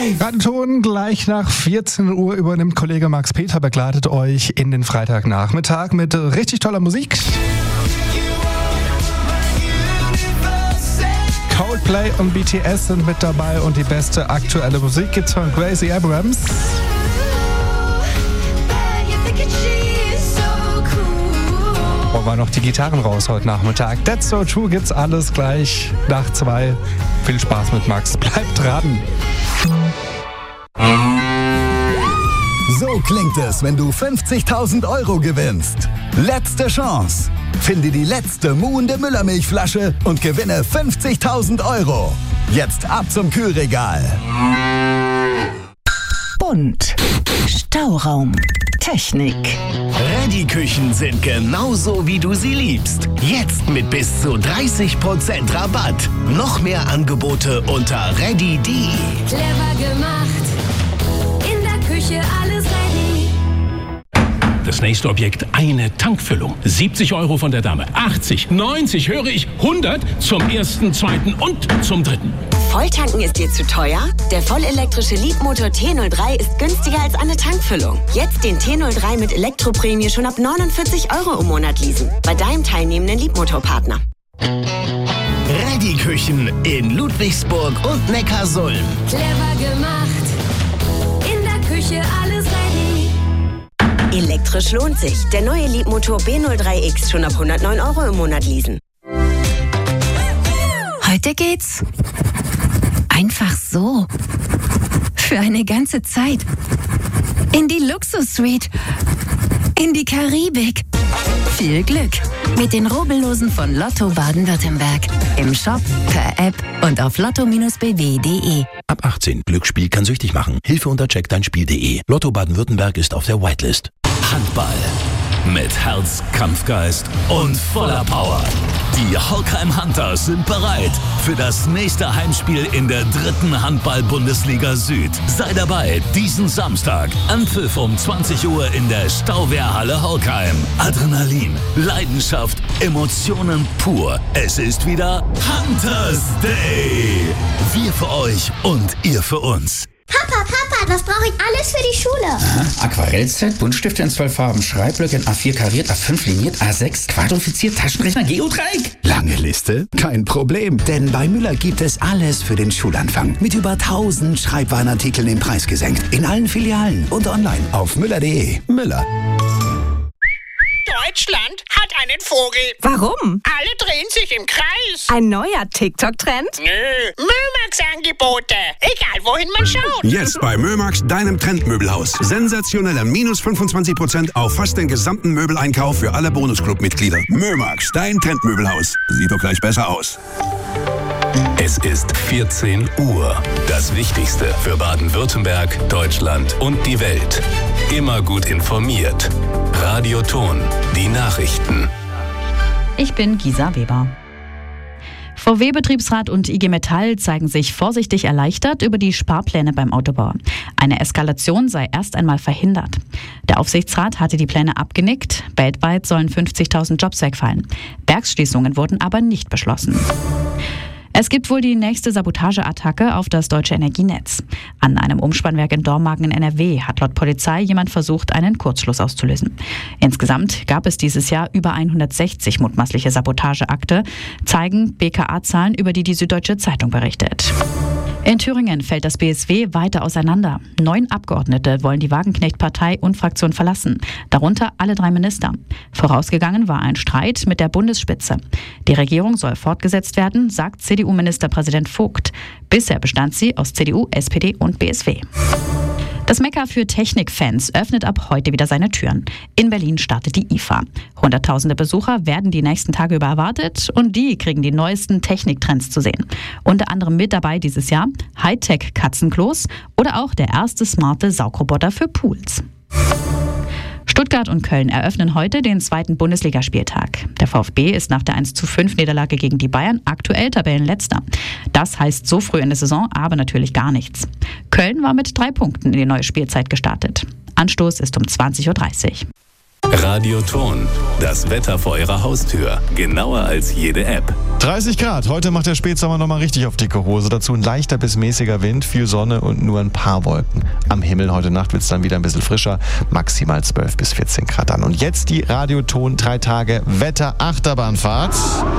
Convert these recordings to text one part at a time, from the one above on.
Radioton, gleich nach 14 Uhr übernimmt Kollege Max Peter, begleitet euch in den Freitagnachmittag mit richtig toller Musik. Coldplay und BTS sind mit dabei und die beste aktuelle Musik gibt's von Gracie Abrams. Holen wir noch die Gitarren raus heute Nachmittag. That's So True gibt's alles gleich nach 2. Viel Spaß mit Max. Bleibt dran. So klingt es, wenn du 50.000 Euro gewinnst. Letzte Chance. Finde die letzte muhende Müllermilchflasche und gewinne 50.000 Euro. Jetzt ab zum Kühlregal. Bunt. Stauraum. Technik. Reddy-Küchen sind genauso, wie du sie liebst. Jetzt mit bis zu 30% Rabatt. Noch mehr Angebote unter reddy.de. Clever gemacht. In der Küche alles ready. Das nächste Objekt, eine Tankfüllung. 70 Euro von der Dame. 80, 90, höre ich, 100 zum ersten, zweiten und zum dritten. Volltanken ist dir zu teuer? Der vollelektrische Leapmotor T03 ist günstiger als eine Tankfüllung. Jetzt den T03 mit Elektroprämie schon ab 49 Euro im Monat leasen. Bei deinem teilnehmenden Leapmotor-Partner. Reddy-Küchen in Ludwigsburg und Neckarsulm. Clever gemacht. In der Küche alles ready. Elektrisch lohnt sich. Der neue Leapmotor B03X schon ab 109 Euro im Monat leasen. Heute geht's einfach so. Für eine ganze Zeit. In die Luxus-Suite. In die Karibik. Viel Glück mit den Rubbellosen von Lotto Baden-Württemberg. Im Shop, per App und auf lotto-bw.de. Ab 18. Glücksspiel kann süchtig machen. Hilfe unter checkdeinspiel.de. Lotto Baden-Württemberg ist auf der Whitelist. Handball. Mit Herz, Kampfgeist und voller Power. Die Holkheim Hunters sind bereit für das nächste Heimspiel in der 3. Handball-Bundesliga Süd. Sei dabei diesen Samstag. Anpfiff um 20 Uhr in der Stauwehrhalle Holkheim. Adrenalin, Leidenschaft, Emotionen pur. Es ist wieder Hunters Day. Wir für euch und ihr für uns. Papa, was brauche ich alles für die Schule? Aquarellset, Buntstifte in 12 Farben, Schreibblöcke in A4 kariert, A5 liniert, A6 quadrifiziert, Taschenrechner, Geodreieck. Lange Liste? Kein Problem, denn bei Müller gibt es alles für den Schulanfang. Mit über 1000 Schreibwarenartikeln im Preis gesenkt. In allen Filialen und online auf müller.de. Müller. Deutschland hat einen Vogel. Warum? Alle drehen sich im Kreis. Ein neuer TikTok-Trend? Nö, Mömax-Angebote. Egal, wohin man schaut. Jetzt bei Mömax, deinem Trendmöbelhaus. Sensationelle minus 25% auf fast den gesamten Möbeleinkauf für alle Bonusclub-Mitglieder. Mömax, dein Trendmöbelhaus. Sieht doch gleich besser aus. Es ist 14 Uhr. Das Wichtigste für Baden-Württemberg, Deutschland und die Welt. Immer gut informiert. Radioton, die Nachrichten. Ich bin Gisa Weber. VW-Betriebsrat und IG Metall zeigen sich vorsichtig erleichtert über die Sparpläne beim Autobau. Eine Eskalation sei erst einmal verhindert. Der Aufsichtsrat hatte die Pläne abgenickt. Weltweit sollen 50.000 Jobs wegfallen. Werksschließungen wurden aber nicht beschlossen. Es gibt wohl die nächste Sabotageattacke auf das deutsche Energienetz. An einem Umspannwerk in Dormagen in NRW hat laut Polizei jemand versucht, einen Kurzschluss auszulösen. Insgesamt gab es dieses Jahr über 160 mutmaßliche Sabotageakte, zeigen BKA-Zahlen, über die Süddeutsche Zeitung berichtet. In Thüringen fällt das BSW weiter auseinander. 9 Abgeordnete wollen die Wagenknecht-Partei und Fraktion verlassen, darunter alle 3 Minister. Vorausgegangen war ein Streit mit der Bundesspitze. Die Regierung soll fortgesetzt werden, sagt CDU-Ministerpräsident Vogt. Bisher bestand sie aus CDU, SPD und BSW. Das Mekka für Technikfans öffnet ab heute wieder seine Türen. In Berlin startet die IFA. Hunderttausende Besucher werden die nächsten Tage über erwartet und die kriegen die neuesten Techniktrends zu sehen. Unter anderem mit dabei dieses Jahr Hightech-Katzenklos oder auch der erste smarte Saugroboter für Pools. Stuttgart und Köln eröffnen heute den 2. Bundesligaspieltag. Der VfB ist nach der 1:5-Niederlage gegen die Bayern aktuell Tabellenletzter. Das heißt so früh in der Saison aber natürlich gar nichts. Köln war mit 3 Punkten in die neue Spielzeit gestartet. Anstoß ist um 20.30 Uhr. Radioton, das Wetter vor Ihrer Haustür. Genauer als jede App. 30 Grad. Heute macht der Spätsommer nochmal richtig auf dicke Hose. Dazu ein leichter bis mäßiger Wind, viel Sonne und nur ein paar Wolken. Am Himmel heute Nacht wird es dann wieder ein bisschen frischer. Maximal 12 bis 14 Grad an. Und jetzt die Radioton 3 Tage Wetter-Achterbahnfahrt.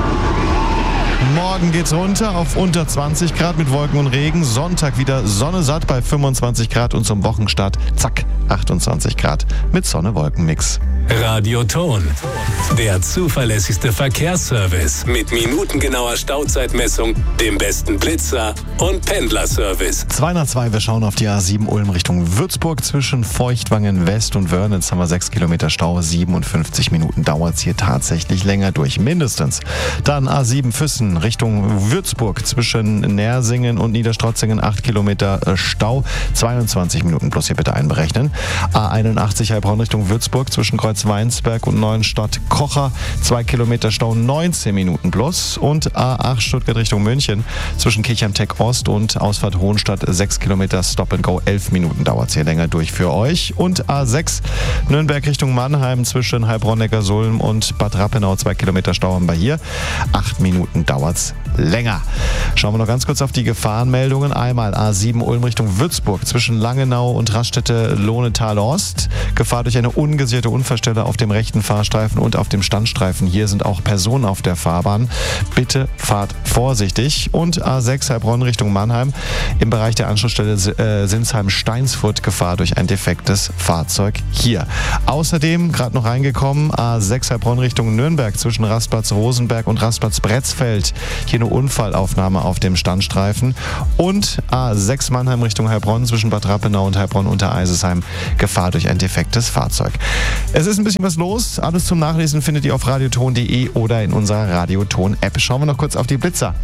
Morgen geht's runter auf unter 20 Grad mit Wolken und Regen. Sonntag wieder Sonne satt bei 25 Grad und zum Wochenstart, zack, 28 Grad mit Sonne-Wolken-Mix. Radioton, der zuverlässigste Verkehrsservice mit minutengenauer Stauzeitmessung, dem besten Blitzer und Pendlerservice. 202, wir schauen auf die A7 Ulm Richtung Würzburg zwischen Feuchtwangen West und Wörnitz haben wir 6 Kilometer Stau, 57 Minuten dauert es hier tatsächlich länger durch, mindestens. Dann A7 Füssen Richtung Würzburg zwischen Nersingen und Niederstrotzingen 8 Kilometer Stau, 22 Minuten plus hier bitte einberechnen. A81 Heilbronn Richtung Würzburg zwischen Kreuzweinsberg und Neuenstadt-Kocher 2 Kilometer Stau, 19 Minuten plus. Und A8 Stuttgart Richtung München zwischen Kirchheim-Tech Ost und Ausfahrt Hohenstadt 6 Kilometer Stop and Go, 11 Minuten dauert es hier länger durch für euch. Und A6 Nürnberg Richtung Mannheim zwischen Heilbronn-Neckarsulm und Bad Rappenau 2 Kilometer Stau haben wir hier, 8 Minuten dauert es länger. Schauen wir noch ganz kurz auf die Gefahrenmeldungen. Einmal A7 Ulm Richtung Würzburg zwischen Langenau und Raststätte-Lohnetal Ost. Gefahr durch eine ungesicherte Unfallstelle auf dem rechten Fahrstreifen und auf dem Standstreifen. Hier sind auch Personen auf der Fahrbahn. Bitte fahrt vorsichtig. Und A6 Heilbronn Richtung Mannheim im Bereich der Anschlussstelle Sinsheim-Steinsfurt. Gefahr durch ein defektes Fahrzeug hier. Außerdem gerade noch reingekommen A6 Heilbronn Richtung Nürnberg zwischen Rastplatz Rosenberg und Rastplatz Bretzfeld. Hier eine Unfallaufnahme auf dem Standstreifen. Und A6 Mannheim Richtung Heilbronn zwischen Bad Rappenau und Heilbronn unter Eisesheim. Gefahr durch ein defektes Fahrzeug. Es ist ein bisschen was los. Alles zum Nachlesen findet ihr auf radioton.de oder in unserer Radioton-App. Schauen wir noch kurz auf die Blitzer.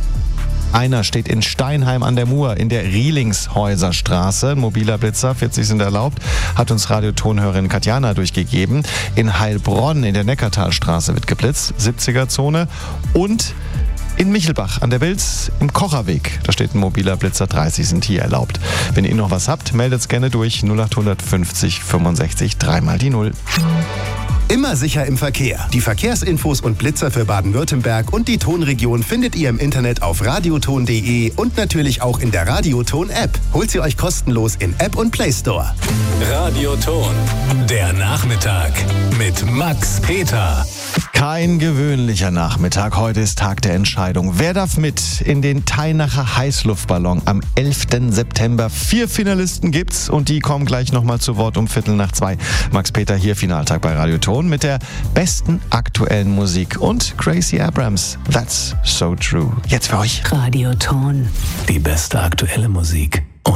Einer steht in Steinheim an der Mur in der Rielingshäuserstraße. Ein mobiler Blitzer, 40 sind erlaubt, hat uns Radiotonhörerin Katjana durchgegeben. In Heilbronn in der Neckartalstraße wird geblitzt, 70er-Zone. Und in Michelbach an der Bilz im Kocherweg, da steht ein mobiler Blitzer, 30 sind hier erlaubt. Wenn ihr noch was habt, meldet es gerne durch 0800 50 65 3 mal die 0. Immer sicher im Verkehr. Die Verkehrsinfos und Blitzer für Baden-Württemberg und die Tonregion findet ihr im Internet auf radioton.de und natürlich auch in der Radioton-App. Holt sie euch kostenlos in App und Play Store. Radioton, der Nachmittag mit Max Peter. Kein gewöhnlicher Nachmittag. Heute ist Tag der Entscheidung. Wer darf mit in den Teinacher Heißluftballon am 11. September? 4 Finalisten gibt's und die kommen gleich nochmal zu Wort um 1:15. Max Peter hier, Finaltag bei Radioton mit der besten aktuellen Musik und Gracie Abrams. That's so true. Jetzt für euch. Radioton. Die beste aktuelle Musik.